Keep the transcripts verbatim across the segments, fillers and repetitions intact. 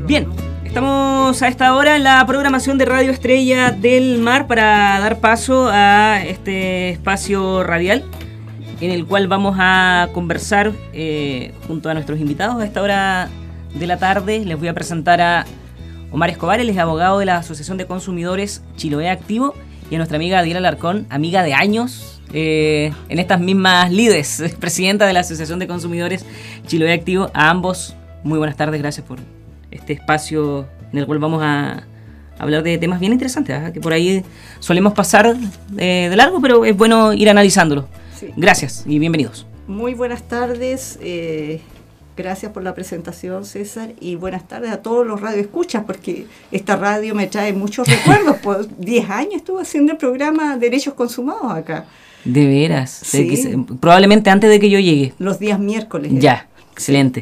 Bien, estamos a esta hora en la programación de Radio Estrella del Mar para dar paso a este espacio radial en el cual vamos a conversar eh, junto a nuestros invitados a esta hora de la tarde. Les voy a presentar a Omar Escobar, él es abogado de la Asociación de Consumidores Chiloé Activo, y a nuestra amiga Adriana Alarcón, amiga de años eh, en estas mismas lides, presidenta de la Asociación de Consumidores Chiloé Activo. A ambos, muy buenas tardes, gracias por este espacio en el cual vamos a hablar de temas bien interesantes, ¿eh? que por ahí solemos pasar eh, de largo, pero es bueno ir analizándolo. Sí. Gracias y bienvenidos. Muy buenas tardes, eh, gracias por la presentación, César, y buenas tardes a todos los radioescuchas, porque esta radio me trae muchos recuerdos. Por diez años estuve haciendo el programa Derechos Consumados acá. ¿De veras? Sí. Que, probablemente antes de que yo llegue. Los días miércoles. Ya, excelente.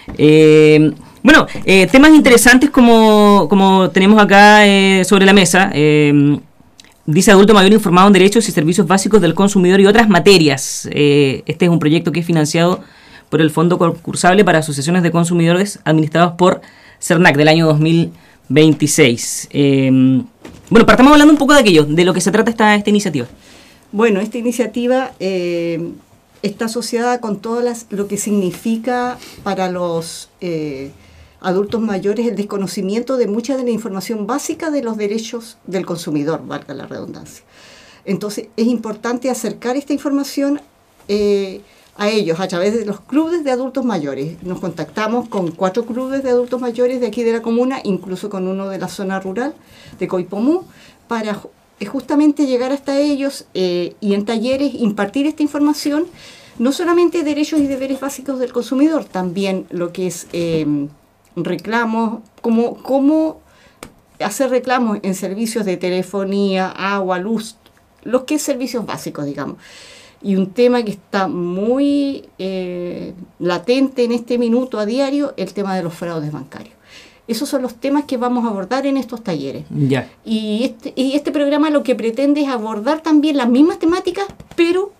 Eh, bueno, eh, temas interesantes como, como tenemos acá eh, sobre la mesa. Eh, dice adulto mayor informado en derechos y servicios básicos del consumidor y otras materias. Eh, este es un proyecto que es financiado por el Fondo Concursable para Asociaciones de Consumidores administrados por CERNAC del año dos mil veintiséis. Eh, bueno, partamos hablando un poco de aquello, de lo que se trata esta, esta iniciativa. Bueno, esta iniciativa eh, está asociada con todo las, lo que significa para los eh, adultos mayores el desconocimiento de mucha de la información básica de los derechos del consumidor, valga la redundancia. Entonces, es importante acercar esta información eh, a ellos a través de los clubes de adultos mayores. Nos contactamos con cuatro clubes de adultos mayores de aquí de la comuna, incluso con uno de la zona rural de Coipomú, para justamente llegar hasta ellos eh, y en talleres impartir esta información, no solamente derechos y deberes básicos del consumidor, también lo que es eh, reclamos, cómo, cómo hacer reclamos en servicios de telefonía, agua, luz, los que es servicios básicos, digamos. Y un tema que está muy eh, latente en este minuto a diario, el tema de los fraudes bancarios. Esos son los temas que vamos a abordar en estos talleres. Ya. Y este, y este programa lo que pretende es abordar también las mismas temáticas, pero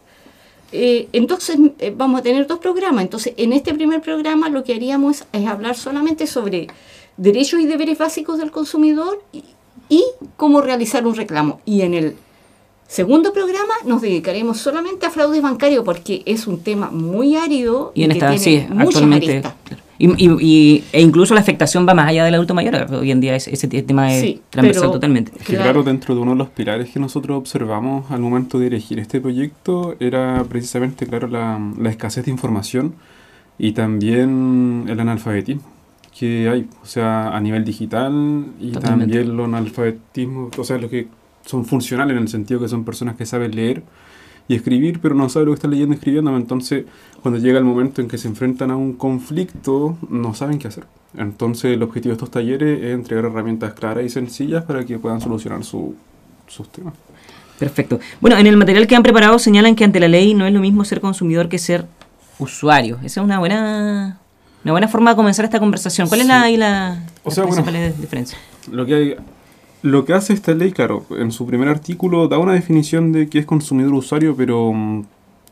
eh, entonces eh, vamos a tener dos programas. Entonces, en este primer programa lo que haríamos es, es hablar solamente sobre derechos y deberes básicos del consumidor y, y cómo realizar un reclamo. Y en el segundo programa nos dedicaremos solamente a fraudes bancarios, porque es un tema muy árido y, en y esta, que tiene sí, muchas aristas. Y, y, y, e incluso la afectación va más allá del adulto mayor. Hoy en día ese, ese tema es sí, transversal pero, totalmente. Que claro, dentro de uno de los pilares que nosotros observamos al momento de elegir este proyecto era precisamente, claro, la, la escasez de información y también el analfabetismo que hay, o sea, a nivel digital y totalmente. También los analfabetismos, o sea, los que son funcionales en el sentido que son personas que saben leer y escribir, pero no saben lo que están leyendo y escribiendo. Entonces, cuando llega el momento en que se enfrentan a un conflicto, no saben qué hacer. Entonces, el objetivo de estos talleres es entregar herramientas claras y sencillas para que puedan solucionar su, sus temas. Perfecto. Bueno, en el material que han preparado señalan que ante la ley no es lo mismo ser consumidor que ser usuario. Esa es una buena una buena forma de comenzar esta conversación. ¿Cuál sí. es la, ahí la, o sea, las bueno, principales diferencias? Lo que hay... Lo que hace esta ley, claro, en su primer artículo da una definición de qué es consumidor usuario, pero um,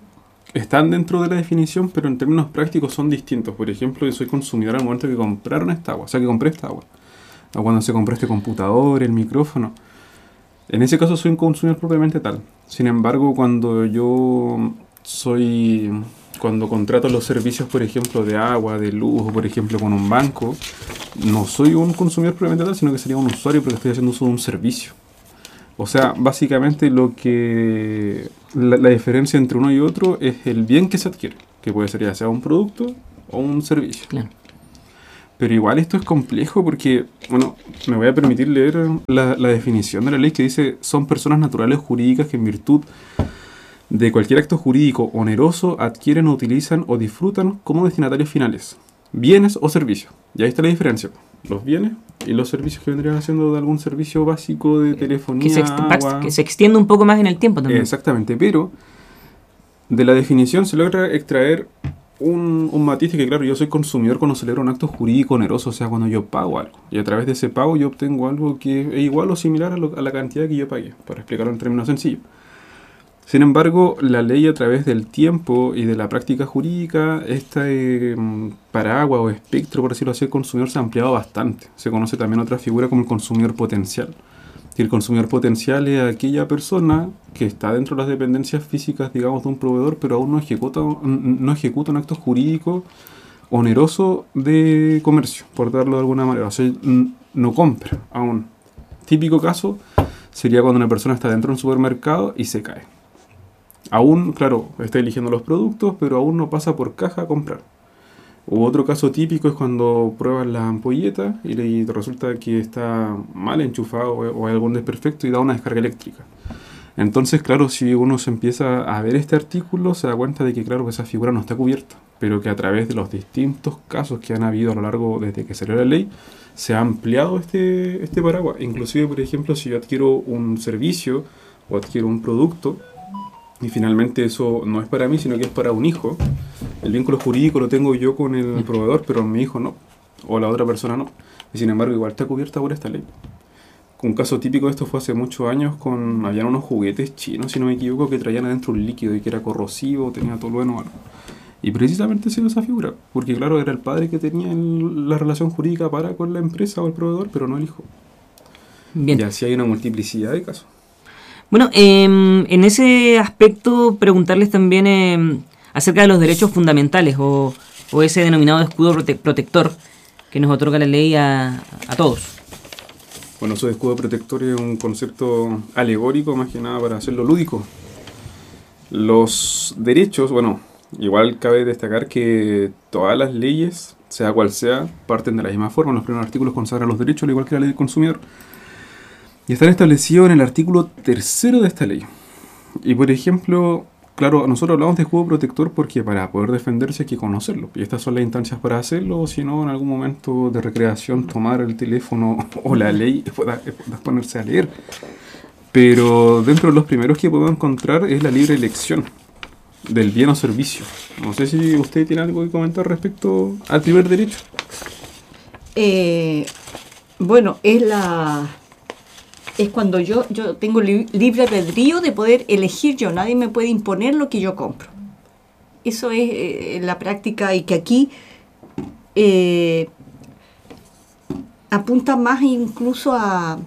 están dentro de la definición, pero en términos prácticos son distintos. Por ejemplo, yo soy consumidor al momento que compraron esta agua, o sea, que compré esta agua, o cuando se compró este computador, el micrófono. En ese caso soy un consumidor propiamente tal. Sin embargo, cuando yo soy... Cuando contrato los servicios, por ejemplo, de agua, de luz, o por ejemplo con un banco, no soy un consumidor propiamente tal, sino que sería un usuario porque estoy haciendo uso de un servicio. O sea, básicamente lo que la, la diferencia entre uno y otro es el bien que se adquiere, que puede ser ya sea un producto o un servicio. Claro. Pero igual esto es complejo porque, bueno, me voy a permitir leer la, la definición de la ley que dice: son personas naturales jurídicas que en virtud de cualquier acto jurídico oneroso adquieren, o utilizan o disfrutan como destinatarios finales bienes o servicios. Y ahí está la diferencia: los bienes y los servicios que vendrían haciendo de algún servicio básico de telefonía, que se, agua. Que se extiende un poco más en el tiempo también. Exactamente, pero de la definición se logra extraer un, un matiz de que, claro, yo soy consumidor cuando celebro un acto jurídico oneroso, o sea, cuando yo pago algo. Y a través de ese pago yo obtengo algo que es igual o similar a, lo, a la cantidad que yo pagué, para explicarlo en términos sencillos. Sin embargo, la ley a través del tiempo y de la práctica jurídica, este eh, paraguas o espectro, por decirlo así, del consumidor se ha ampliado bastante. Se conoce también otra figura como el consumidor potencial. Y el consumidor potencial es aquella persona que está dentro de las dependencias físicas, digamos, de un proveedor, pero aún no ejecuta, no ejecuta un acto jurídico oneroso de comercio, por darlo de alguna manera. O sea, no compra aún. Típico caso sería cuando una persona está dentro de un supermercado y se cae. Aún, claro, está eligiendo los productos, pero aún no pasa por caja a comprar. O otro caso típico es cuando pruebas la ampolleta y le resulta que está mal enchufado o hay algún desperfecto y da una descarga eléctrica. Entonces, claro, si uno se empieza a ver este artículo, se da cuenta de que, claro, que esa figura no está cubierta, pero que a través de los distintos casos que han habido a lo largo desde que salió la ley, se ha ampliado este, este paraguas. Inclusive, por ejemplo, si yo adquiero un servicio o adquiero un producto, y finalmente eso no es para mí, sino que es para un hijo, el vínculo jurídico lo tengo yo con el proveedor, pero mi hijo no, o la otra persona no. Y sin embargo, igual está cubierta por esta ley. Un caso típico de esto fue hace muchos años, con habían unos juguetes chinos, si no me equivoco, que traían adentro un líquido y que era corrosivo, tenía tolueno o algo. Y precisamente se dio esa figura, porque claro, era el padre que tenía el, la relación jurídica para con la empresa o el proveedor, pero no el hijo. Bien. Y así hay una multiplicidad de casos. Bueno, eh, en ese aspecto preguntarles también eh, acerca de los derechos fundamentales o, o ese denominado escudo prote- protector que nos otorga la ley a, a todos. Bueno, eso de escudo protector es un concepto alegórico, más que nada para hacerlo lúdico. Los derechos, bueno, igual cabe destacar que todas las leyes, sea cual sea, parten de la misma forma. Los primeros artículos consagran los derechos, al igual que la ley del consumidor. Y están establecidos en el artículo tercero de esta ley. Y por ejemplo, claro, nosotros hablamos de escudo protector porque para poder defenderse hay que conocerlo. Y estas son las instancias para hacerlo, o si no, en algún momento de recreación, tomar el teléfono o la ley y puedas ponerse a leer. Pero dentro de los primeros que podemos encontrar es la libre elección del bien o servicio. No sé si usted tiene algo que comentar respecto al primer derecho. Eh, bueno, es la... es cuando yo, yo tengo li- libre albedrío de poder elegir yo. Nadie me puede imponer lo que yo compro. Eso es eh, la práctica, y que aquí eh, apunta más incluso a,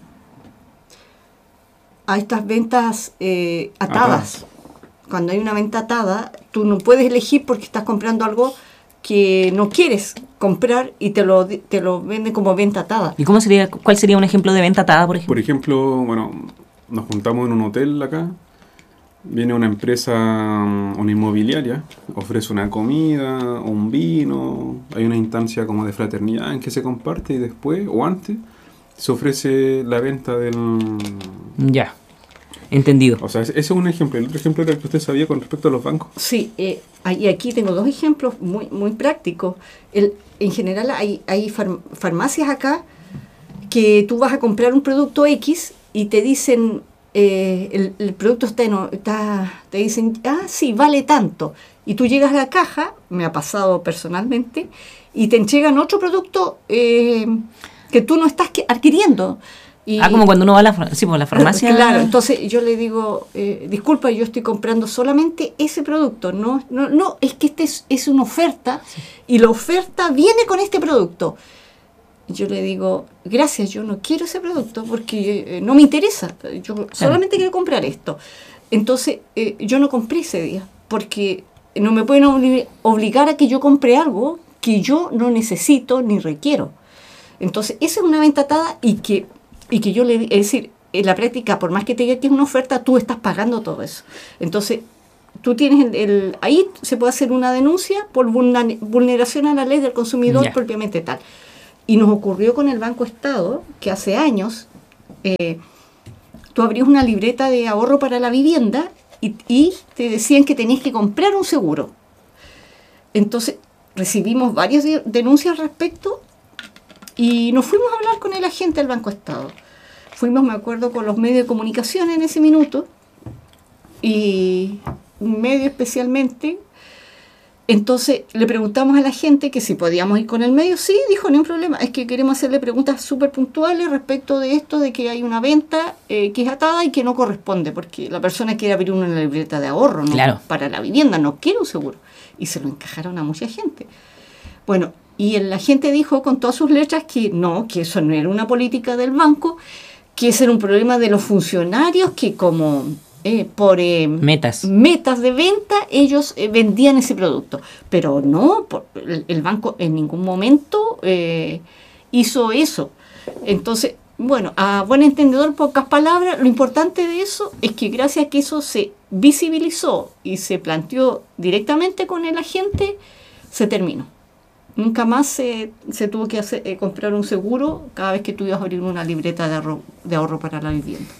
a estas ventas eh, atadas. Atada. Cuando hay una venta atada, tú no puedes elegir porque estás comprando algo que no quieres comprar y te lo te lo venden como venta atada. ¿Y cómo sería, cuál sería un ejemplo de venta atada, por ejemplo? Por ejemplo, bueno, nos juntamos en un hotel acá, viene una empresa, una inmobiliaria, ofrece una comida, un vino, hay una instancia como de fraternidad en que se comparte y después, o antes, se ofrece la venta del... Ya. Entendido. O sea, ese es un ejemplo. El otro ejemplo era el que usted sabía con respecto a los bancos. Sí, eh, y aquí tengo dos ejemplos muy muy prácticos. El, en general hay, hay far, farmacias acá que tú vas a comprar un producto X y te dicen, eh, el, el producto está, en, está, te dicen, ah, sí, vale tanto. Y tú llegas a la caja, me ha pasado personalmente, y te entregan otro producto eh, que tú no estás adquiriendo. Y, ah, como cuando uno va a la, sí, pues, la farmacia. Claro, entonces yo le digo, eh, disculpa, yo estoy comprando solamente ese producto. No, no, no es que este es, es una oferta, sí, y la oferta viene con este producto. Yo le digo, gracias, yo no quiero ese producto porque eh, no me interesa. Yo claro. solamente quiero comprar esto. Entonces eh, yo no compré ese día porque no me pueden obli- obligar a que yo compre algo que yo no necesito ni requiero. Entonces esa es una venta atada y que Y que yo le es decir, en la práctica, por más que te diga que es una oferta, tú estás pagando todo eso. Entonces, tú tienes el, el ahí se puede hacer una denuncia por vulneración a la ley del consumidor, yeah, propiamente tal. Y nos ocurrió con el Banco Estado, que hace años, eh, tú abrías una libreta de ahorro para la vivienda y, y te decían que tenías que comprar un seguro. Entonces, recibimos varias de, denuncias al respecto. Y nos fuimos a hablar con el agente del Banco Estado. Fuimos, me acuerdo, con los medios de comunicación en ese minuto. Y un medio especialmente Entonces le preguntamos a la gente que si podíamos ir con el medio. Sí, dijo, no hay problema. Es que queremos hacerle preguntas súper puntuales respecto de esto, de que hay una venta eh, que es atada y que no corresponde, porque la persona quiere abrir una libreta de ahorro, ¿no? Claro. Para la vivienda, no quiere un seguro. Y se lo encajaron a mucha gente. Bueno, y la gente dijo con todas sus letras que no, que eso no era una política del banco, que ese era un problema de los funcionarios que como... Eh, por eh, metas metas de venta ellos eh, vendían ese producto, pero no, por, el, el banco en ningún momento eh, hizo eso. Entonces, bueno, a buen entendedor, pocas palabras, lo importante de eso es que gracias a que eso se visibilizó y se planteó directamente con el agente, se terminó. Nunca más se, se tuvo que hacer, eh, comprar un seguro cada vez que tú ibas a abrir una libreta de ahorro, de ahorro para la vivienda.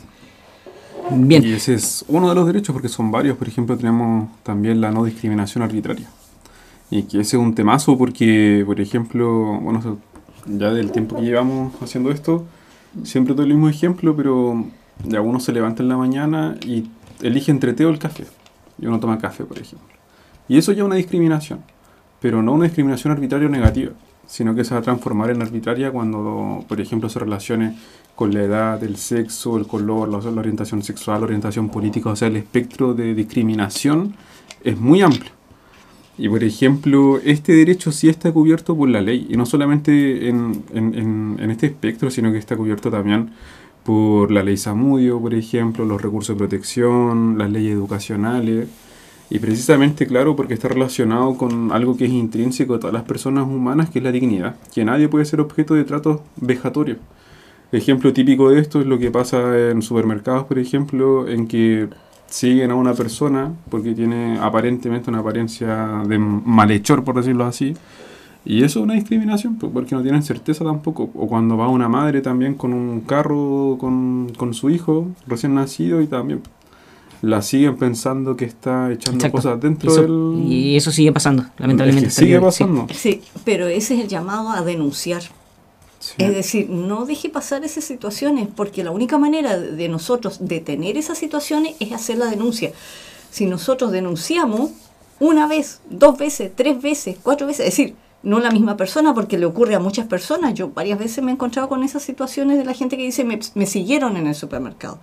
Bien. Y ese es uno de los derechos, porque son varios. Por ejemplo, tenemos también la no discriminación arbitraria. Y que ese es un temazo porque, por ejemplo, bueno, ya del tiempo que llevamos haciendo esto, siempre doy el mismo ejemplo, pero ya uno se levanta en la mañana y elige entre té o el café. Y uno toma café, por ejemplo. Y eso ya es una discriminación, pero no una discriminación arbitraria o negativa, sino que se va a transformar en arbitraria cuando, por ejemplo, se relacione con la edad, el sexo, el color, la, la orientación sexual, la orientación política. O sea, el espectro de discriminación es muy amplio. Y, por ejemplo, este derecho sí está cubierto por la ley, y no solamente en, en, en, en este espectro, sino que está cubierto también por la ley Zamudio, por ejemplo, los recursos de protección, las leyes educacionales. Y precisamente, claro, porque está relacionado con algo que es intrínseco a todas las personas humanas, que es la dignidad, que nadie puede ser objeto de tratos vejatorios. Ejemplo típico de esto es lo que pasa en supermercados, por ejemplo, en que siguen a una persona porque tiene aparentemente una apariencia de malhechor, por decirlo así, y eso es una discriminación, porque no tienen certeza tampoco. O cuando va una madre también con un carro con, con su hijo recién nacido y también la siguen pensando que está echando Exacto. cosas dentro eso, del... Y eso sigue pasando, lamentablemente. Es que sigue pasando. Sí. sí, pero ese es el llamado a denunciar. Sí. Es decir, no deje pasar esas situaciones, porque la única manera de nosotros detener esas situaciones es hacer la denuncia. Si nosotros denunciamos una vez, dos veces, tres veces, cuatro veces, es decir, no la misma persona, porque le ocurre a muchas personas. Yo varias veces me he encontrado con esas situaciones de la gente que dice, me, me siguieron en el supermercado.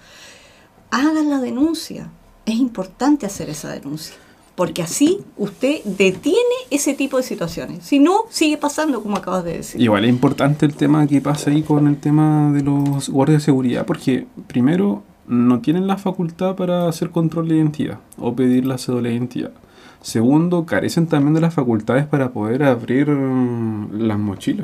Hagan la denuncia. Es importante hacer esa denuncia, porque así usted detiene ese tipo de situaciones. Si no, sigue pasando, como acabas de decir. Igual es importante el tema que pasa ahí con el tema de los guardias de seguridad, porque primero no tienen la facultad para hacer control de identidad o pedir la cédula de identidad. Segundo, carecen también de las facultades para poder abrir las mochilas.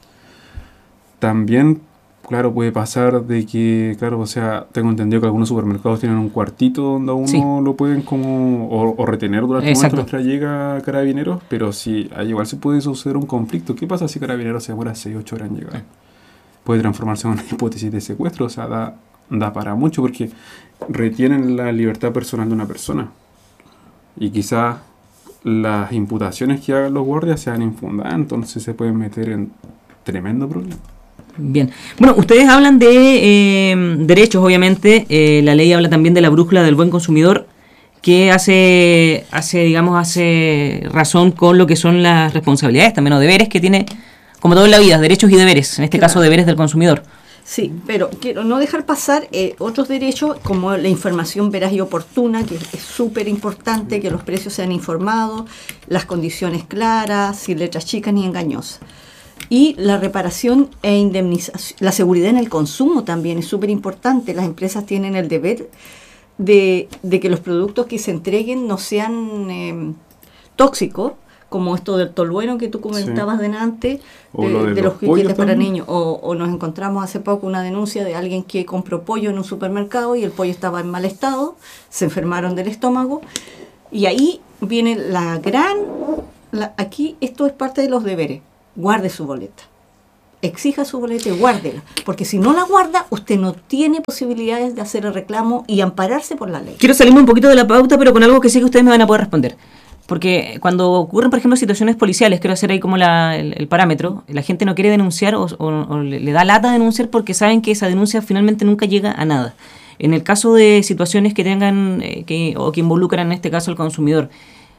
También, claro, puede pasar de que, claro, o sea, tengo entendido que algunos supermercados tienen un cuartito donde a uno sí. lo pueden como, o, o retener durante el momento mientras llega Carabineros, pero sí, ahí igual se puede suceder un conflicto. ¿Qué pasa si Carabineros se demora seis, ocho horas en llegar? Sí. Puede transformarse en una hipótesis de secuestro, o sea, da, da para mucho, porque retienen la libertad personal de una persona. Y quizás las imputaciones que hagan los guardias sean infundadas, entonces se pueden meter en tremendo problema. Bien. Bueno, ustedes hablan de eh, derechos, obviamente. Eh, la ley habla también de la brújula del buen consumidor, que hace, hace, digamos, hace razón con lo que son las responsabilidades, también, o deberes que tiene, como todo en la vida, derechos y deberes, en este claro. caso deberes del consumidor. Sí, pero quiero no dejar pasar eh, otros derechos como la información veraz y oportuna, que es súper importante, que los precios sean informados, las condiciones claras, sin letras chicas ni engañosas. Y la reparación e indemnización, la seguridad en el consumo también es súper importante. Las empresas tienen el deber de, de que los productos que se entreguen no sean eh, tóxicos, como esto del tolueno que tú comentabas sí. delante, de, de, de los juguetes para niños. O, o nos encontramos hace poco una denuncia de alguien que compró pollo en un supermercado y el pollo estaba en mal estado, se enfermaron del estómago. Y ahí viene la gran... La, aquí esto es parte de los deberes. Guarde su boleta. Exija su boleta y guárdela. Porque si no la guarda, usted no tiene posibilidades de hacer el reclamo y ampararse por la ley. Quiero salirme un poquito de la pauta, pero con algo que sé que ustedes me van a poder responder. Porque cuando ocurren, por ejemplo, situaciones policiales, quiero hacer ahí como la, el, el parámetro, la gente no quiere denunciar o, o, o le, le da lata denunciar porque saben que esa denuncia finalmente nunca llega a nada. En el caso de situaciones que tengan eh, que, o que involucran en este caso al consumidor,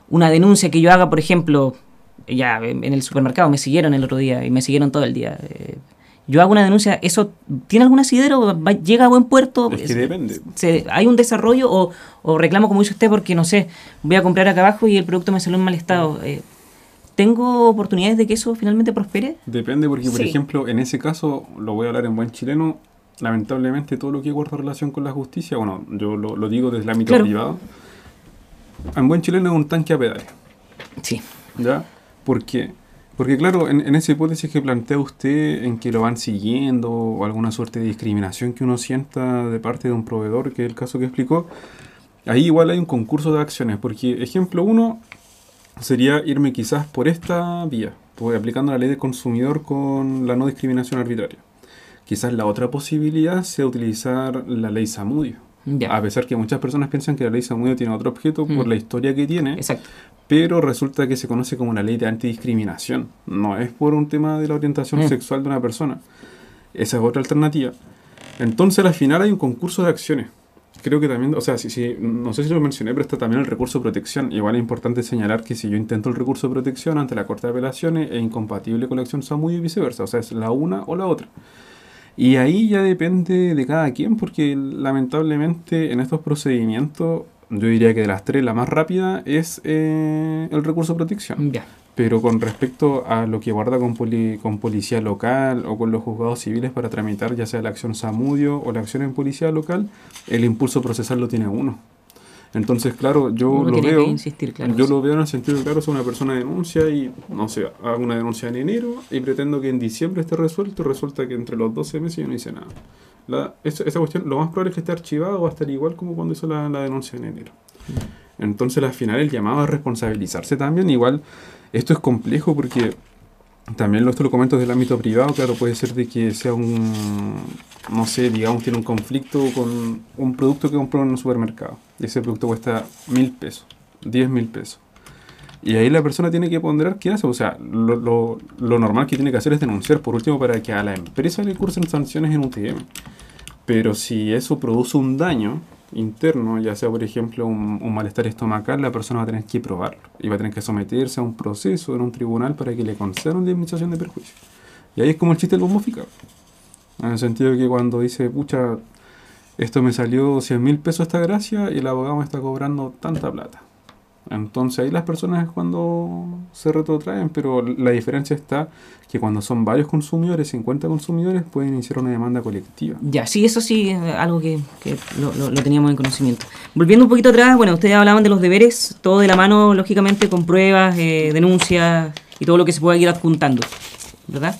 una denuncia que yo haga, por ejemplo, ya en el supermercado me siguieron el otro día y me siguieron todo el día. Eh, yo hago una denuncia, ¿eso tiene algún asidero? ¿Va, ¿Llega a buen puerto? Es que depende. ¿Se, ¿Hay un desarrollo o, o reclamo, como dice usted, porque, no sé, voy a comprar acá abajo y el producto me salió en mal estado? Eh, ¿Tengo oportunidades de que eso finalmente prospere? Depende, porque, por Sí. ejemplo, en ese caso, lo voy a hablar en buen chileno, lamentablemente todo lo que guarda relación con la justicia, bueno, yo lo, lo digo desde el ámbito Claro. privado, en buen chileno es un tanque a pedales, Sí. ¿ya? ¿Por qué? Porque claro, en, en esa hipótesis que plantea usted, en que lo van siguiendo, o alguna suerte de discriminación que uno sienta de parte de un proveedor, que es el caso que explicó, ahí igual hay un concurso de acciones, porque ejemplo uno sería irme quizás por esta vía, pues aplicando la ley del consumidor con la no discriminación arbitraria. Quizás la otra posibilidad sea utilizar la ley Zamudio. Ya. A pesar que muchas personas piensan que la ley Zamudio tiene otro objeto por Mm. la historia que tiene, Exacto. pero resulta que se conoce como una ley de antidiscriminación. No es por un tema de la orientación Mm. sexual de una persona. Esa es otra alternativa. Entonces al final hay un concurso de acciones. Creo que también, o sea, si, si, no sé si lo mencioné, pero está también el recurso de protección. Igual es importante señalar que si yo intento el recurso de protección ante la Corte de Apelaciones es incompatible con la acción Zamudio y viceversa. O sea, es la una o la otra. Y ahí ya depende de cada quien, porque lamentablemente en estos procedimientos, yo diría que de las tres la más rápida es eh, el recurso de protección. Ya. Pero con respecto a lo que guarda con, poli- con policía local o con los juzgados civiles para tramitar ya sea la acción Zamudio o la acción en policía local, el impulso procesal lo tiene uno. Entonces, claro, yo Uno lo tiene que veo, insistir, claro, yo sí. lo veo en el sentido de, claro, si una persona denuncia y, no sé, hago una denuncia en enero y pretendo que en diciembre esté resuelto, resulta que entre los doce meses yo no hice nada. La, esa, esa cuestión, lo más probable es que esté archivado, va a estar igual como cuando hizo la, la denuncia en enero. Entonces, al final, el llamado a responsabilizarse también, igual, esto es complejo porque también esto lo comento desde el ámbito privado, claro, puede ser de que sea un, no sé, digamos, tiene un conflicto con un producto que compró en un supermercado. Y ese producto cuesta mil pesos, diez mil pesos. Y ahí la persona tiene que ponderar qué hace. O sea, lo, lo, lo normal que tiene que hacer es denunciar, por último, para que a la empresa le cursen sanciones en U T M. Pero si eso produce un daño interno, ya sea por ejemplo un, un malestar estomacal, la persona va a tener que probarlo y va a tener que someterse a un proceso en un tribunal para que le concedan una indemnización de perjuicio. Y ahí es como el chiste del bombo fica, en el sentido de que cuando dice, pucha, esto me salió cien mil pesos esta gracia y el abogado me está cobrando tanta plata. Entonces ahí las personas es cuando se retrotraen, pero la diferencia está que cuando son varios consumidores, cincuenta consumidores, pueden iniciar una demanda colectiva. Ya, sí, eso sí es algo que, que lo, lo, lo teníamos en conocimiento. Volviendo un poquito atrás, bueno, ustedes hablaban de los deberes, todo de la mano, lógicamente, con pruebas, eh, denuncias y todo lo que se pueda ir adjuntando, ¿verdad?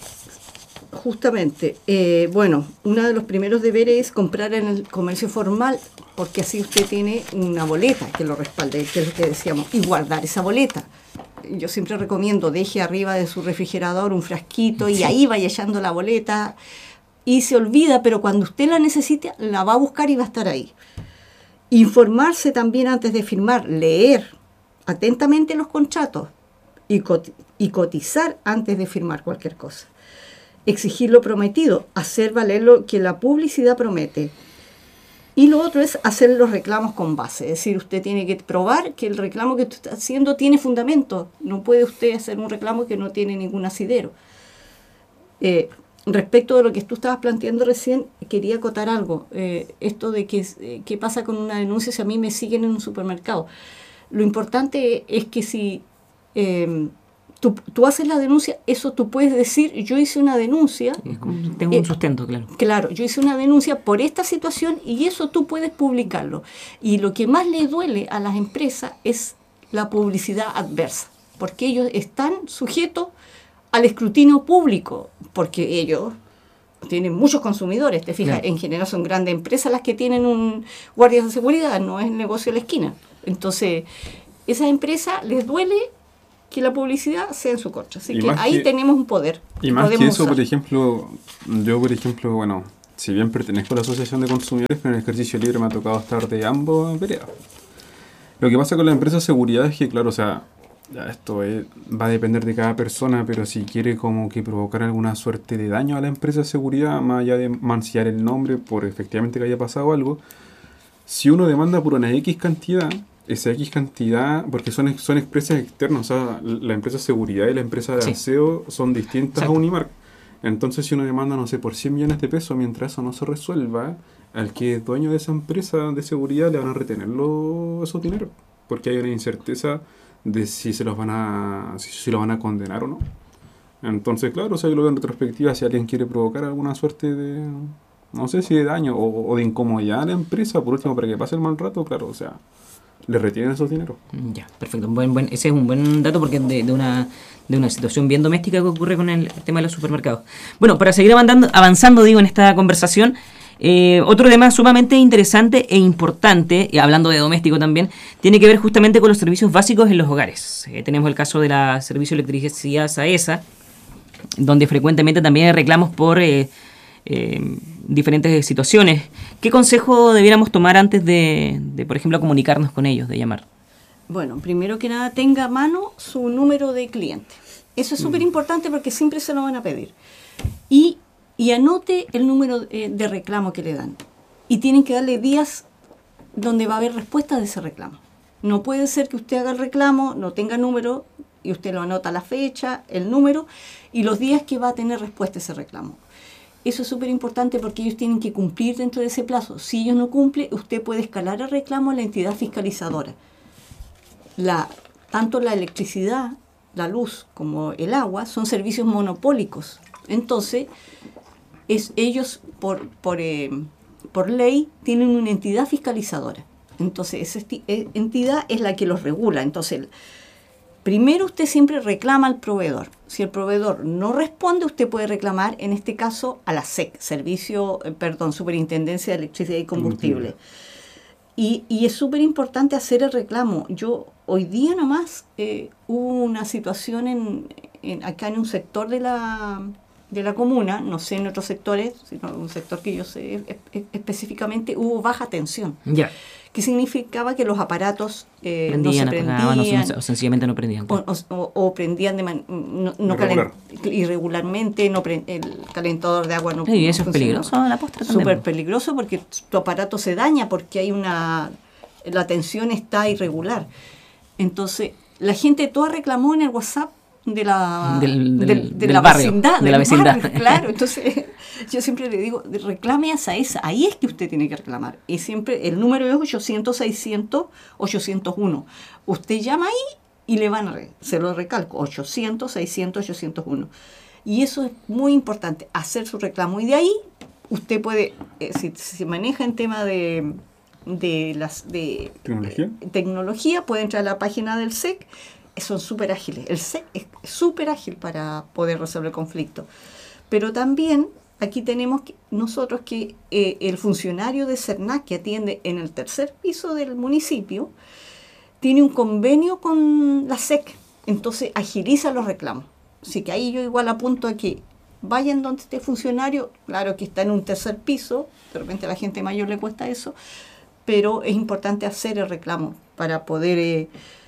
Justamente, eh, bueno, uno de los primeros deberes es comprar en el comercio formal, porque así usted tiene una boleta que lo respalde, que es lo que decíamos, y guardar esa boleta. Yo siempre recomiendo, deje arriba de su refrigerador un frasquito y ahí vaya echando la boleta y se olvida, pero cuando usted la necesite, la va a buscar y va a estar ahí. Informarse también antes de firmar, leer atentamente los contratos y, cot- y cotizar antes de firmar cualquier cosa. Exigir lo prometido, hacer valer lo que la publicidad promete. Y lo otro es hacer los reclamos con base. Es decir, usted tiene que probar que el reclamo que usted está haciendo tiene fundamento. No puede usted hacer un reclamo que no tiene ningún asidero. Eh, respecto de lo que tú estabas planteando recién, quería acotar algo. Eh, esto de que, eh, qué pasa con una denuncia si a mí me siguen en un supermercado. Lo importante es que si... Eh, Tú, tú haces la denuncia, eso tú puedes decir, yo hice una denuncia. Es como- tengo un Eh, sustento, claro. Claro, yo hice una denuncia por esta situación y eso tú puedes publicarlo. Y lo que más le duele a las empresas es la publicidad adversa, porque ellos están sujetos al escrutinio público, porque ellos tienen muchos consumidores, te fijas, Claro. en general son grandes empresas las que tienen un guardias de seguridad, no es el negocio de la esquina. Entonces, esas empresas les duele que la publicidad sea en su contra. Así Y que más ahí que- tenemos un poder. Y más que podemos eso, usar. por ejemplo, yo por ejemplo, bueno, si bien pertenezco a la Asociación de Consumidores, pero en el ejercicio libre me ha tocado estar de ambos veredas. Lo que pasa con la empresa de seguridad es que, claro, o sea, ya esto es- va a depender de cada persona, pero si quiere como que provocar alguna suerte de daño a la empresa de seguridad, más allá de mancillar el nombre por efectivamente que haya pasado algo, si uno demanda por una X cantidad, esa X cantidad, porque son, son empresas externas, o sea, la empresa de seguridad y la empresa de Sí. aseo son distintas Exacto. a Unimark. Entonces, si uno demanda, no sé, por cien millones de pesos, mientras eso no se resuelva, al que es dueño de esa empresa de seguridad le van a retener los, esos dineros, porque hay una incerteza de si se los van a si, si lo van a condenar o no. Entonces, claro, o sea, yo lo veo en retrospectiva, si alguien quiere provocar alguna suerte de, no sé si de daño o, o de incomodidad a la empresa, por último, para que pase el mal rato, claro, o sea, le retienen esos dineros. Ya, perfecto. Buen, buen, ese es un buen dato porque es de, de, una, de una situación bien doméstica que ocurre con el tema de los supermercados. Bueno, para seguir avanzando, avanzando digo, en esta conversación, eh, otro tema sumamente interesante e importante, y hablando de doméstico también, tiene que ver justamente con los servicios básicos en los hogares. Eh, tenemos el caso de la Servicio de Electricidad SAESA, donde frecuentemente también hay reclamos por eh, eh, diferentes situaciones. ¿Qué consejo debiéramos tomar antes de, de, por ejemplo, comunicarnos con ellos, de llamar? Bueno, primero que nada, tenga a mano su número de cliente. Eso es súper importante porque siempre se lo van a pedir. Y, y anote el número eh, de reclamo que le dan. Y tienen que darle días donde va a haber respuesta de ese reclamo. No puede ser que usted haga el reclamo, no tenga número, y usted lo anota la fecha, el número, y los días que va a tener respuesta ese reclamo. Eso es súper importante porque ellos tienen que cumplir dentro de ese plazo. Si ellos no cumplen, usted puede escalar el reclamo a la entidad fiscalizadora. La, tanto la electricidad, la luz como el agua son servicios monopólicos. Entonces, es, ellos por, por, eh, por ley tienen una entidad fiscalizadora. Entonces, esa esti- entidad es la que los regula. Entonces, primero usted siempre reclama al proveedor. Si el proveedor no responde, usted puede reclamar, en este caso, a la S E C, Servicio, eh, perdón, Superintendencia de Electricidad y Combustible. Y, y es súper importante hacer el reclamo. Yo, hoy día nomás, eh, hubo una situación en, en, acá en un sector de la, de la comuna, no sé en otros sectores, sino un sector que yo sé es, es, específicamente, hubo baja tensión. Ya. Que significaba que los aparatos eh, Prendían, no se apagaban, prendían, o, o sencillamente no prendían. o, o, o prendían de man, no, no Irregular. calen, irregularmente, no pre, el calentador de agua no Sí, y eso no es peligroso a la postre también. Súper peligroso porque tu aparato se daña porque hay una, la tensión está irregular. Entonces, la gente toda reclamó en el WhatsApp de la, del, del, del, de del la barrio, vecindad. de la vecindad. Barrio, claro, entonces yo siempre le digo, reclame a SAESA, ahí es que usted tiene que reclamar. Y siempre el número es ochocientos, seiscientos, ochocientos uno. Usted llama ahí y le van a, se lo recalco, ochocientos, seiscientos, ochocientos uno. Y eso es muy importante, hacer su reclamo. Y de ahí usted puede, eh, si, si se maneja en tema de, de, las, de ¿Tecnología? eh, tecnología, puede entrar a la página del S E C. Son súper ágiles. El S E C es súper ágil para poder resolver conflictos. Pero también aquí tenemos que, nosotros que eh, el funcionario de CERNAC que atiende en el tercer piso del municipio tiene un convenio con la S E C. Entonces agiliza los reclamos. Así que ahí yo igual apunto a que vayan donde esté funcionario. Claro que está en un tercer piso. De repente a la gente mayor le cuesta eso. Pero es importante hacer el reclamo para poder... Eh,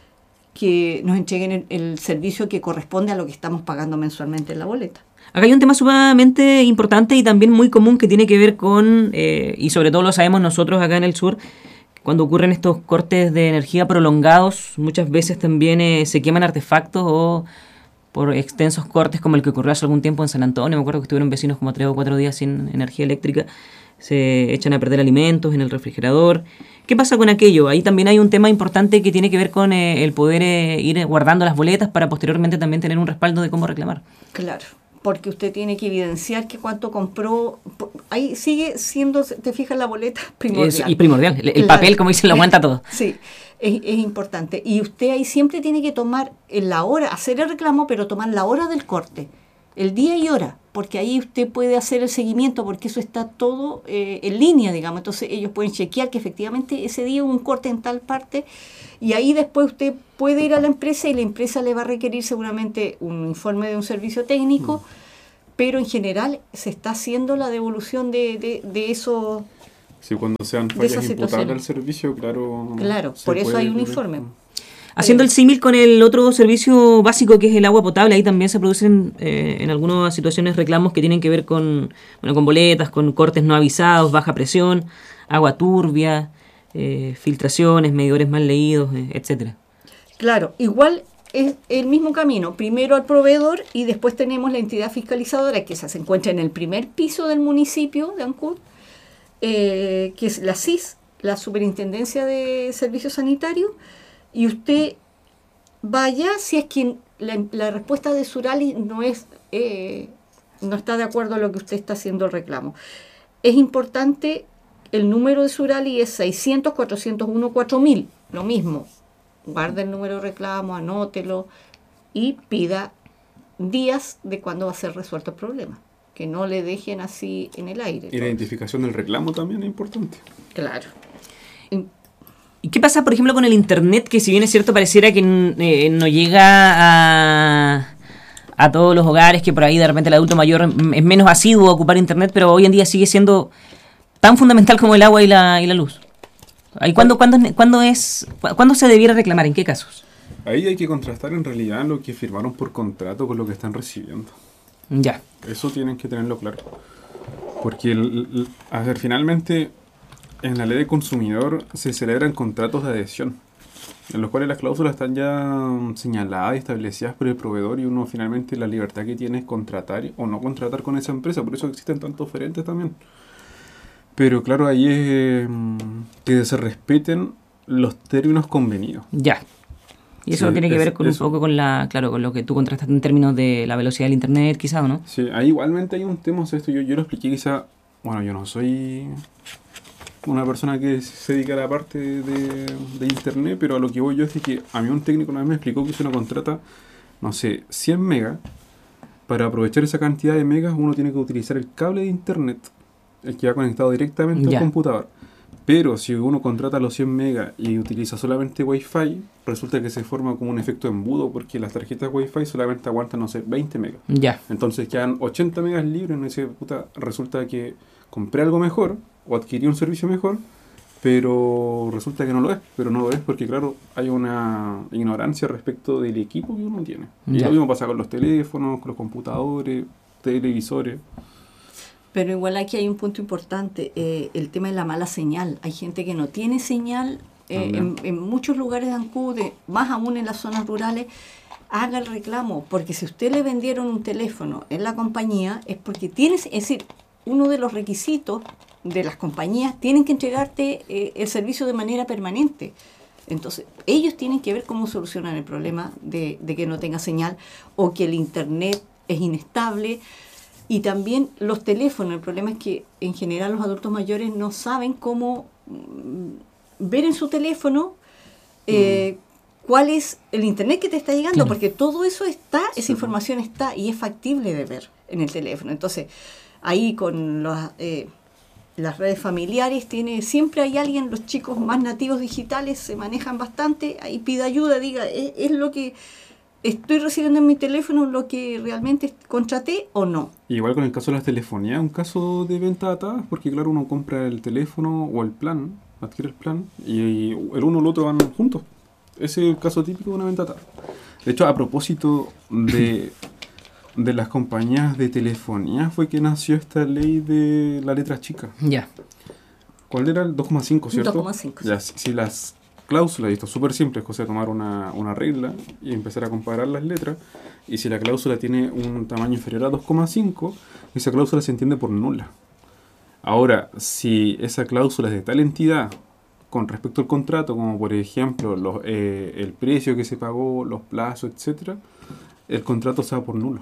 que nos entreguen el, el servicio que corresponde a lo que estamos pagando mensualmente en la boleta. Acá hay un tema sumamente importante y también muy común que tiene que ver con, eh, y sobre todo lo sabemos nosotros acá en el sur, cuando ocurren estos cortes de energía prolongados, muchas veces también eh, se queman artefactos o por extensos cortes como el que ocurrió hace algún tiempo en San Antonio. Me acuerdo que estuvieron vecinos como tres o cuatro días sin energía eléctrica. Se echan a perder alimentos en el refrigerador. ¿Qué pasa con aquello? Ahí también hay un tema importante que tiene que ver con eh, el poder eh, ir guardando las boletas para posteriormente también tener un respaldo de cómo reclamar. Claro, porque usted tiene que evidenciar que cuánto compró. Ahí sigue siendo, te fijas, la boleta primordial. Es, y primordial. El, el Claro. papel, como dicen, lo aguanta todo. Sí, es, es importante. Y usted ahí siempre tiene que tomar en la hora, hacer el reclamo, pero tomar la hora del corte, el día y hora, porque ahí usted puede hacer el seguimiento, porque eso está todo eh, en línea, digamos. Entonces ellos pueden chequear que efectivamente ese día hubo un corte en tal parte, y ahí después usted puede ir a la empresa y la empresa le va a requerir seguramente un informe de un servicio técnico, mm. pero en general se está haciendo la devolución de, de, de esos... Sí, cuando sean fallas imputables al servicio, claro... Claro, por eso hay un ver. informe. Haciendo el símil con el otro servicio básico que es el agua potable, ahí también se producen eh, en algunas situaciones reclamos que tienen que ver con, bueno, con boletas, con cortes no avisados, baja presión, agua turbia, eh, filtraciones, medidores mal leídos, eh, etcétera. Claro, igual es el mismo camino, primero al proveedor y después tenemos la entidad fiscalizadora que esa se encuentra en el primer piso del municipio de Ancud, eh, que es la S I S, la Superintendencia de Servicios Sanitarios, y usted vaya si es que la, la respuesta de Surali no es eh, no está de acuerdo a lo que usted está haciendo el reclamo. Es importante, el número de Surali es seiscientos, cuatrocientos uno, cuatro mil, lo mismo. Guarde el número de reclamo, anótelo y pida días de cuándo va a ser resuelto el problema. Que no le dejen así en el aire. Y la identificación del reclamo también es importante. Claro. ¿Y qué pasa, por ejemplo, con el Internet? Que si bien es cierto, pareciera que eh, no llega a, a todos los hogares, que por ahí de repente el adulto mayor es menos asiduo a ocupar Internet, pero hoy en día sigue siendo tan fundamental como el agua y la, y la luz. ¿Cuándo, cuándo, cuándo, es, ¿Cuándo se debiera reclamar? ¿En qué casos? Ahí hay que contrastar en realidad lo que firmaron por contrato con lo que están recibiendo. Ya. Eso tienen que tenerlo claro. Porque, el, el, a ver, finalmente, en la ley de consumidor se celebran contratos de adhesión, en los cuales las cláusulas están ya señaladas y establecidas por el proveedor, y uno finalmente la libertad que tiene es contratar o no contratar con esa empresa. Por eso existen tantos oferentes también. Pero claro, ahí es eh, que se respeten los términos convenidos. Ya. Y eso sí, tiene que es, ver con eso. un poco con la, claro, con lo que tú contrastaste en términos de la velocidad del internet, quizá, ¿o no? Sí, ahí igualmente hay un tema, o sea, esto yo, yo lo expliqué quizá, bueno, yo no soy una persona que se dedica a la parte de, de internet, pero a lo que voy yo es que a mí un técnico una vez me explicó que si uno contrata, no sé, cien megas, para aprovechar esa cantidad de megas uno tiene que utilizar el cable de internet, el que va conectado directamente ya. al computador. Pero si uno contrata los cien megas y utiliza solamente Wi-Fi, resulta que se forma como un efecto embudo, porque las tarjetas Wi-Fi solamente aguantan, no sé, veinte megas. Ya. Entonces quedan ochenta megas libres, no sé, puta, resulta que compré algo mejor o adquirí un servicio mejor, pero resulta que no lo es. Pero no lo es porque, claro, hay una ignorancia respecto del equipo que uno tiene. Ya. Y lo mismo pasa con los teléfonos, con los computadores, televisores. Pero igual aquí hay un punto importante, eh, el tema de la mala señal. Hay gente que no tiene señal eh, en, en muchos lugares de Ancud, más aún en las zonas rurales. Haga el reclamo, porque si usted le vendieron un teléfono en la compañía, es porque tienes, es decir, uno de los requisitos de las compañías, tienen que entregarte eh, el servicio de manera permanente. Entonces, ellos tienen que ver cómo solucionan el problema de, de que no tenga señal o que el internet es inestable. Y también los teléfonos, el problema es que en general los adultos mayores no saben cómo mm, ver en su teléfono eh, mm. cuál es el internet que te está llegando, claro. porque todo eso está, esa sí. información está y es factible de ver en el teléfono. Entonces, ahí con los, eh, las redes familiares, tiene siempre hay alguien, los chicos más nativos digitales se manejan bastante, ahí pide ayuda, diga, ¿es, es lo que estoy recibiendo en mi teléfono lo que realmente contraté o no? Igual con el caso de las telefonías, un caso de venta atadas, porque claro, uno compra el teléfono o el plan, adquiere el plan, y el uno o el otro van juntos. Ese es el caso típico de una venta atada. De hecho, a propósito de, de las compañías de telefonía, fue que nació esta ley de la letra chica. Ya. Yeah. ¿Cuál era? El dos coma cinco, ¿cierto? dos coma cinco. Ya, si, si las cláusulas, y esto es súper simple, es cosa de tomar una, una regla y empezar a comparar las letras, y si la cláusula tiene un tamaño inferior a dos coma cinco, esa cláusula se entiende por nula. Ahora, si esa cláusula es de tal entidad con respecto al contrato, como por ejemplo los, eh, el precio que se pagó, los plazos, etcétera, el contrato se da por nulo.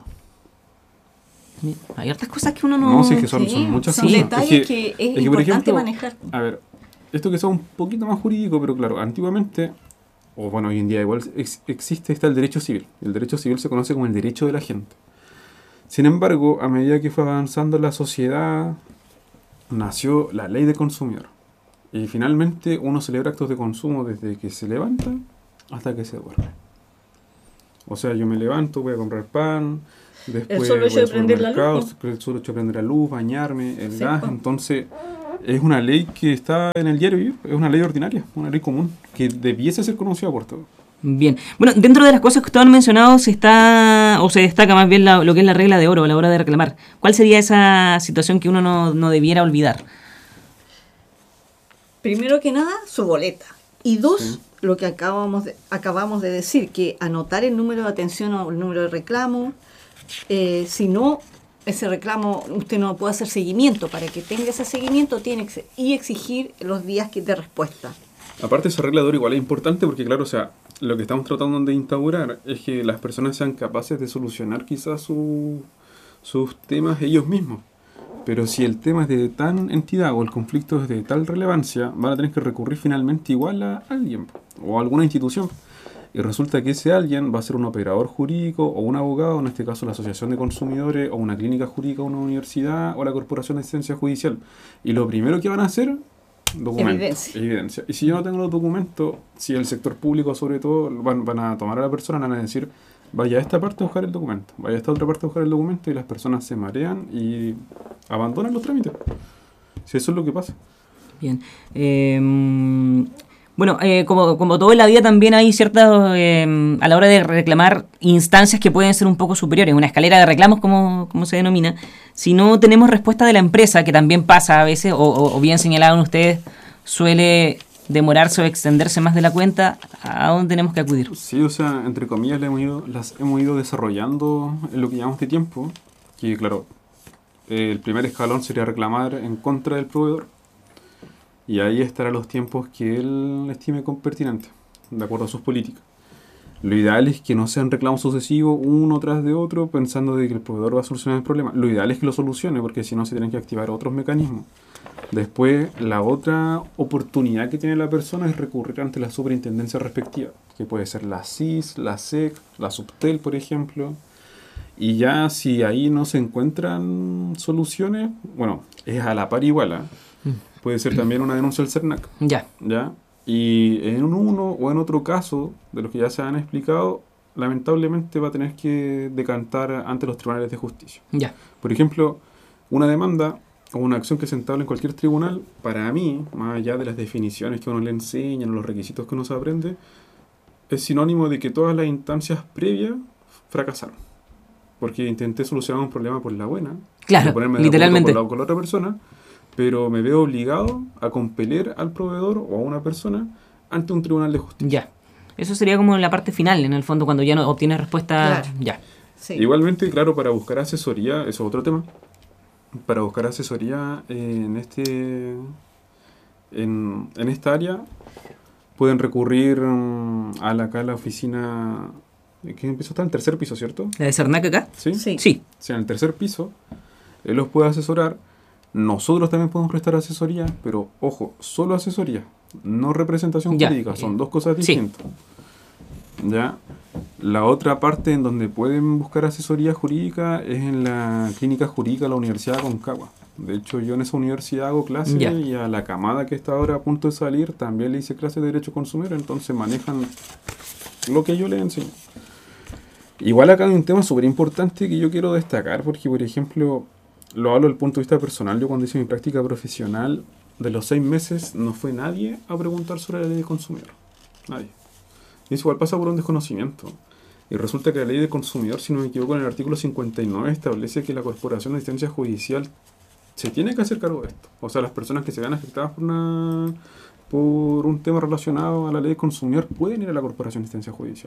Hay otras cosas que uno no... No, sí, que son, sí, son muchas son cosas. detalles es que, que es, es que, importante ejemplo, manejar. A ver, esto que sea un poquito más jurídico, pero claro, antiguamente, o bueno, hoy en día igual ex, existe, está el derecho civil. El derecho civil se conoce como el derecho de la gente. Sin embargo, a medida que fue avanzando la sociedad, nació la ley de consumidor. Y finalmente uno celebra actos de consumo desde que se levanta hasta que se duerme. O sea, yo me levanto, voy a comprar pan, después el solo hecho de prender la luz, el solo hecho de prender la luz, bañarme, el sí, gas, pues. Entonces es una ley que está en el diario vivir, es una ley ordinaria, una ley común, que debiese ser conocida por todos. Bien. Bueno, dentro de las cosas que ustedes han mencionado se está, o se destaca más bien la, lo que es la regla de oro a la hora de reclamar. ¿Cuál sería esa situación que uno no, no debiera olvidar? Primero que nada, su boleta. Y dos, Sí. lo que acabamos de, acabamos de decir, que anotar el número de atención o el número de reclamo, eh, si no, ese reclamo usted no puede hacer seguimiento. Para que tenga ese seguimiento tiene que y exigir los días que de respuesta. Aparte ese arreglador igual es importante porque claro, o sea, lo que estamos tratando de instaurar es que las personas sean capaces de solucionar quizás su, sus temas ellos mismos. Pero si el tema es de tan entidad o el conflicto es de tal relevancia, van a tener que recurrir finalmente igual a alguien o a alguna institución. Y resulta que ese alguien va a ser un operador jurídico o un abogado, en este caso la Asociación de Consumidores o una clínica jurídica o una universidad o la Corporación de Asistencia Judicial. Y lo primero que van a hacer, documentos. Evidencia. Evidencia. Y si yo no tengo los documentos, si el sector público sobre todo, van, van a tomar a la persona, van a decir, vaya a esta parte a buscar el documento, vaya a esta otra parte a buscar el documento, y las personas se marean y abandonan los trámites. Si eso es lo que pasa. Bien. Eh, bueno, eh, como, como todo en la vida también hay ciertas, eh, a la hora de reclamar, instancias que pueden ser un poco superiores, una escalera de reclamos como, como se denomina. Si no tenemos respuesta de la empresa, que también pasa a veces, o, o, o bien señalaban ustedes, suele demorarse o extenderse más de la cuenta, ¿a dónde tenemos que acudir? Sí, o sea, entre comillas le hemos ido, las hemos ido desarrollando en lo que llamamos de tiempo, que claro, eh, el primer escalón sería reclamar en contra del proveedor, y ahí estarán los tiempos que él estime con pertinente, de acuerdo a sus políticas. Lo ideal es que no sean reclamos sucesivos uno tras de otro pensando de que el proveedor va a solucionar el problema. Lo ideal es que lo solucione porque si no se tienen que activar otros mecanismos. Después, la otra oportunidad que tiene la persona es recurrir ante la superintendencia respectiva, que puede ser la C I S, la S E C, la Subtel, por ejemplo. Y ya si ahí no se encuentran soluciones, bueno, es a la par igual, ¿eh? Puede ser también una denuncia al CERNAC. Ya. ¿Ya? Y en uno o en otro caso, de los que ya se han explicado, lamentablemente va a tener que decantar ante los tribunales de justicia. Ya. Por ejemplo, una demanda o una acción que se entable en cualquier tribunal, para mí, más allá de las definiciones que uno le enseñan o los requisitos que uno se aprende, es sinónimo de que todas las instancias previas fracasaron. Porque intenté solucionar un problema por la buena, Claro, de ponerme de literalmente. acuerdo con la, con la otra persona, pero me veo obligado a compeler al proveedor o a una persona ante un tribunal de justicia. Ya. Eso sería como la parte final, en el fondo, cuando ya no obtienes respuesta. Claro. Ya. Sí. Igualmente, claro, para buscar asesoría, eso es otro tema, para buscar asesoría en este en, en esta área pueden recurrir um, a la, acá a la oficina. ¿Qué piso está? En el tercer piso, ¿cierto? ¿La de CERNAC acá? ¿Sí? Sí. Sí. O sea, en el tercer piso, él los puede asesorar. Nosotros también podemos prestar asesoría, pero ojo, solo asesoría, no representación Ya. jurídica, son dos cosas Sí. distintas. ¿Ya? La otra parte en donde pueden buscar asesoría jurídica es en la clínica jurídica de la Universidad de Aconcagua. De hecho, yo en esa universidad hago clases Ya. y a la camada que está ahora a punto de salir también le hice clases de Derecho Consumidor, entonces manejan lo que yo les enseño. Igual acá hay un tema súper importante que yo quiero destacar porque, por ejemplo, lo hablo desde el punto de vista personal. Yo cuando hice mi práctica profesional, de los seis meses, no fue nadie a preguntar sobre la ley de consumidor. Nadie. Y eso igual pasa por un desconocimiento. Y resulta que la ley de consumidor, si no me equivoco, en el artículo cincuenta y nueve establece que la Corporación de Asistencia Judicial se tiene que hacer cargo de esto. O sea, las personas que se vean afectadas por, una, por un tema relacionado a la ley de consumidor pueden ir a la Corporación de Asistencia Judicial.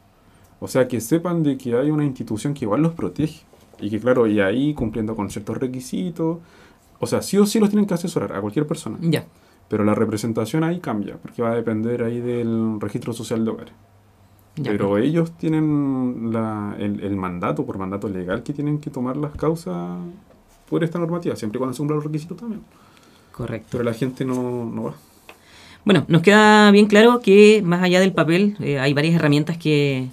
O sea, que sepan de que hay una institución que igual los protege. Y que claro, y ahí cumpliendo con ciertos requisitos, o sea, sí o sí los tienen que asesorar a cualquier persona. Ya. Pero la representación ahí cambia, porque va a depender ahí del registro social de hogares. Ya. Pero ellos tienen la, el, el mandato, por mandato legal, que tienen que tomar las causas por esta normativa, siempre y cuando se cumplan los requisitos también. Correcto. Pero la gente no, no va. Bueno, nos queda bien claro que más allá del papel eh, hay varias herramientas que,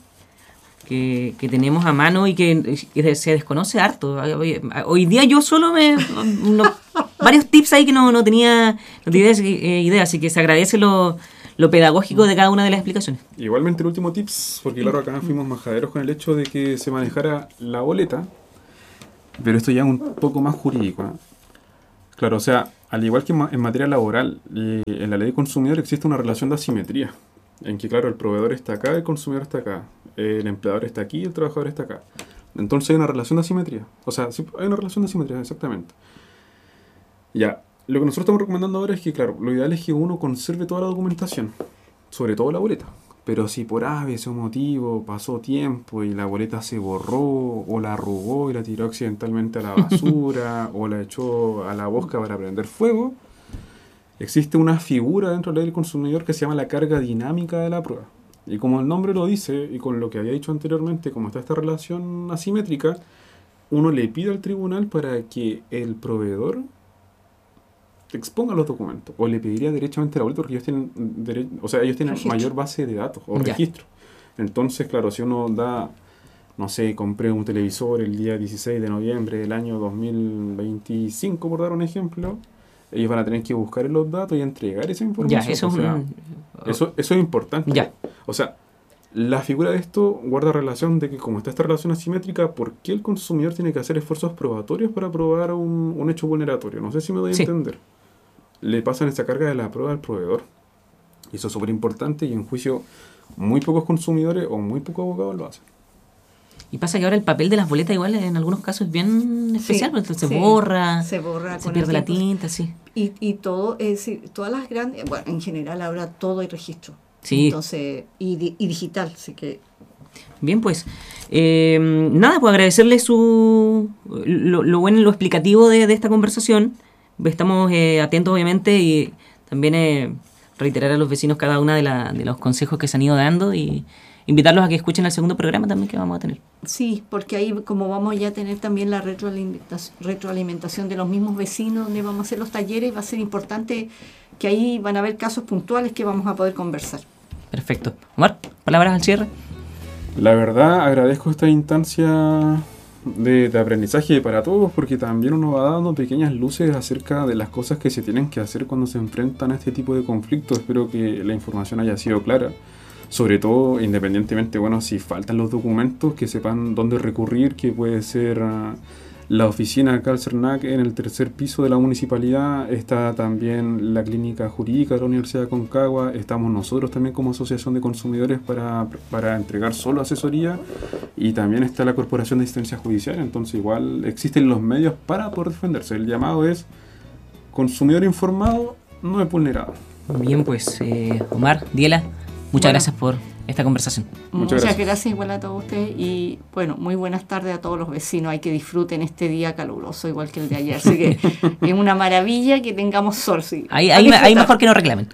que, que tenemos a mano y que, que se desconoce harto. Hoy, hoy día yo solo me... no, varios tips ahí que no, no tenía, no tenía eh, idea, así que se agradece lo, lo pedagógico de cada una de las explicaciones. Igualmente el último tips, porque claro, acá fuimos majaderos con el hecho de que se manejara la boleta, pero esto ya es un poco más jurídico, ¿eh? Claro, o sea, al igual que en materia laboral, en la ley de consumidor existe una relación de asimetría, en que claro, el proveedor está acá, el consumidor está acá, el empleador está aquí, el trabajador está acá. Entonces hay una relación de asimetría, o sea, sí, hay una relación de asimetría, exactamente. Ya, lo que nosotros estamos recomendando ahora es que, claro, lo ideal es que uno conserve toda la documentación, sobre todo la boleta. Pero si por A B C motivo pasó tiempo y la boleta se borró, o la arrugó y la tiró accidentalmente a la basura, o la echó a la bosca para prender fuego, existe una figura dentro de la ley del consumidor que se llama la carga dinámica de la prueba. Y como el nombre lo dice, y con lo que había dicho anteriormente, como está esta relación asimétrica, uno le pide al tribunal para que el proveedor exponga los documentos, o le pediría derechamente a la boleta porque ellos tienen dere- o sea, ellos tienen registro. mayor base de datos o Ya. registro. Entonces, claro, si uno da, no sé, compré un televisor el día dieciséis de noviembre del año dos mil veinticinco, por dar un ejemplo, ellos van a tener que buscar en los datos y entregar esa información. Ya, eso o es sea, un- eso, eso es importante. Ya. O sea, la figura de esto guarda relación de que como está esta relación asimétrica, ¿por qué el consumidor tiene que hacer esfuerzos probatorios para probar un, un hecho vulneratorio? No sé si me doy a Sí. entender. Le pasan esa carga de la prueba al proveedor. Y eso es súper importante y en juicio muy pocos consumidores o muy pocos abogados lo hacen. Y pasa que ahora el papel de las boletas igual en algunos casos es bien especial, Sí, porque se sí. borra, Se borra se con pierde el la tiempo. tinta, sí. Y, y todo, es decir, todas las grandes, bueno, en general ahora todo hay registro. Sí. Entonces, y, di- y digital, así que Bien, pues. Eh, nada, pues agradecerle su lo, lo bueno y lo explicativo de, de esta conversación. Estamos eh, atentos, obviamente, y también eh, reiterar a los vecinos cada una de, la, de los consejos que se han ido dando y invitarlos a que escuchen el segundo programa también que vamos a tener. sí, porque ahí como vamos ya a tener también la retroalimentación, retroalimentación de los mismos vecinos donde vamos a hacer los talleres, va a ser importante que ahí van a haber casos puntuales que vamos a poder conversar. Perfecto. Omar, palabras al cierre. La verdad, agradezco esta instancia de, de aprendizaje para todos, porque también uno va dando pequeñas luces acerca de las cosas que se tienen que hacer cuando se enfrentan a este tipo de conflictos. Espero que la información haya sido clara. Sobre todo, independientemente, bueno, si faltan los documentos, que sepan dónde recurrir, que puede ser uh, la oficina acá al CERNAC en el tercer piso de la municipalidad, está también la clínica jurídica de la Universidad de Aconcagua, estamos nosotros también como asociación de consumidores para, para entregar solo asesoría, y también está la Corporación de Asistencia Judicial. Entonces igual existen los medios para poder defenderse. El llamado es: consumidor informado no es vulnerado. Bien, pues, eh, Omar, Diela, muchas Bueno. gracias por esta conversación. Muchas Muchas, gracias. gracias. igual a todos ustedes y bueno, muy buenas tardes a todos los vecinos. Hay que disfruten este día caluroso igual que el de ayer, así que es una maravilla que tengamos sol. Sí. Ahí, A ahí, disfrutar. ahí mejor que no reclamen.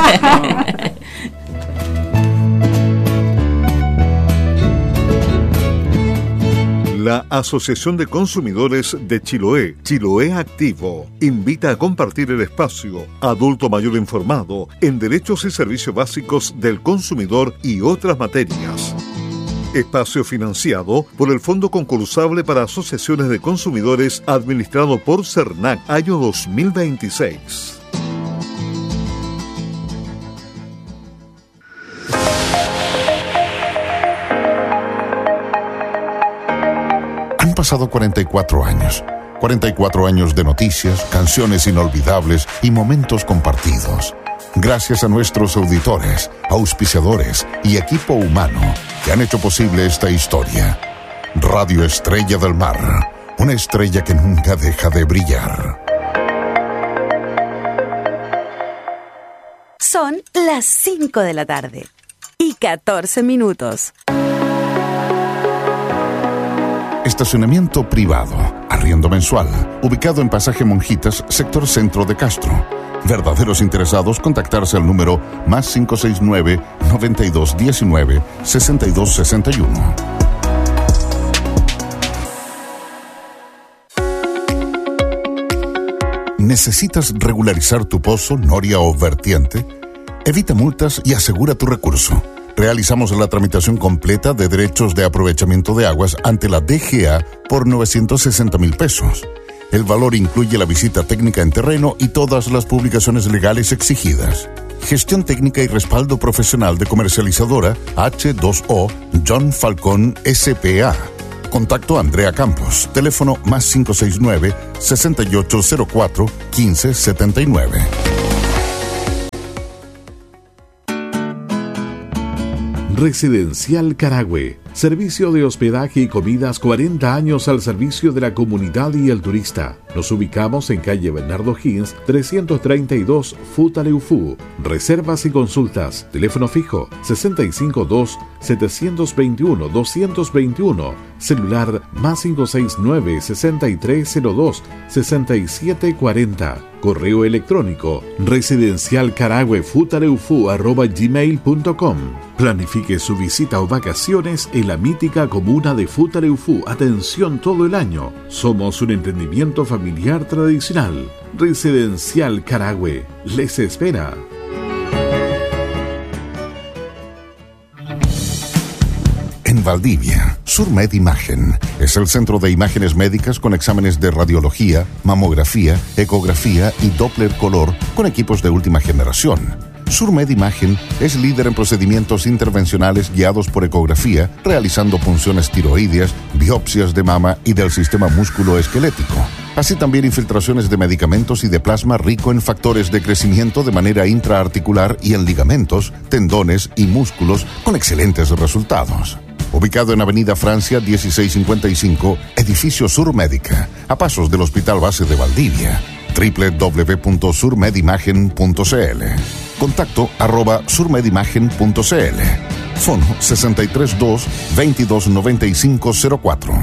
La Asociación de Consumidores de Chiloé, Chiloé Activo, invita a compartir el espacio Adulto Mayor Informado en Derechos y Servicios Básicos del Consumidor y otras materias. Espacio financiado por el Fondo Concursable para Asociaciones de Consumidores administrado por CERNAC, año dos mil veintiséis. Han pasado cuarenta y cuatro años. cuarenta y cuatro años de noticias, canciones inolvidables y momentos compartidos. Gracias a nuestros auditores, auspiciadores y equipo humano que han hecho posible esta historia. Radio Estrella del Mar, una estrella que nunca deja de brillar. Son las cinco de la tarde y catorce minutos. Estacionamiento privado, arriendo mensual, ubicado en Pasaje Monjitas, sector centro de Castro. Verdaderos interesados, contactarse al número más cinco seis nueve, noventa y dos diecinueve, sesenta y dos sesenta y uno. ¿Necesitas regularizar tu pozo, noria o vertiente? Evita multas y asegura tu recurso. Realizamos la tramitación completa de derechos de aprovechamiento de aguas ante la D G A por novecientos sesenta mil pesos. El valor incluye la visita técnica en terreno y todas las publicaciones legales exigidas. Gestión técnica y respaldo profesional de comercializadora H dos O John Falcón S P A. Contacto Andrea Campos. Teléfono más cinco seis nueve, seis ocho cero cuatro, uno cinco siete nueve. Residencial Carahue. Servicio de hospedaje y comidas cuarenta años al servicio de la comunidad y el turista. Nos ubicamos en calle Bernardo Higgins, trescientos treinta y dos, Futaleufú. Reservas y consultas. Teléfono fijo sesenta y cinco dos, setecientos veintiuno, doscientos veintiuno. Celular más cinco seis nueve, sesenta y tres cero dos, sesenta y siete cuarenta. Correo electrónico residencialcarahuefutaleufú arroba gmail punto com. Planifique su visita o vacaciones en la mítica comuna de Futaleufú. Atención todo el año. Somos un emprendimiento familiar tradicional. Residencial Carahue les espera. En Valdivia, Surmed Imagen es el centro de imágenes médicas con exámenes de radiología, mamografía, ecografía y Doppler color con equipos de última generación. Surmed Imagen es líder en procedimientos intervencionales guiados por ecografía, realizando punciones tiroideas, biopsias de mama y del sistema músculo-esquelético. Así también infiltraciones de medicamentos y de plasma rico en factores de crecimiento de manera intraarticular y en ligamentos, tendones y músculos con excelentes resultados. Ubicado en Avenida Francia dieciséis cincuenta y cinco, Edificio Surmédica, a pasos del Hospital Base de Valdivia. doble u doble u doble u punto surmedimagen punto c l. Contacto arroba surmedimagen punto c l. Fono sesenta y tres dos, veintidós noventa y cinco cero cuatro.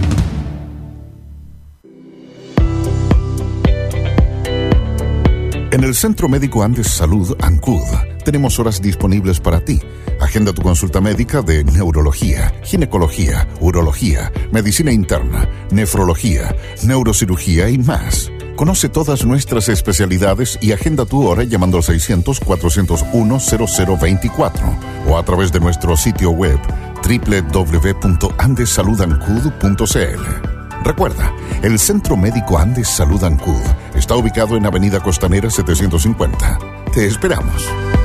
En el Centro Médico Andes Salud, ANCUD, tenemos horas disponibles para ti. Agenda tu consulta médica de neurología, ginecología, urología, medicina interna, nefrología, neurocirugía y más. Conoce todas nuestras especialidades y agenda tu hora llamando al seiscientos, cuatrocientos uno, cero cero veinticuatro o a través de nuestro sitio web doble u doble u doble u punto andes salud ancud punto c l. Recuerda, el Centro Médico Andes Salud ANCUD está ubicado en Avenida Costanera setecientos cincuenta. Te esperamos.